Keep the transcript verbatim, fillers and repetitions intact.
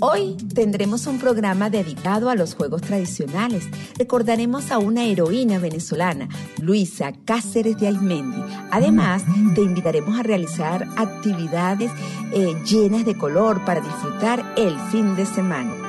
Hoy tendremos un programa dedicado a los juegos tradicionales. Recordaremos a una heroína venezolana, Luisa Cáceres de Aizmendi. Además, te invitaremos a realizar actividades eh, llenas de color para disfrutar el fin de semana.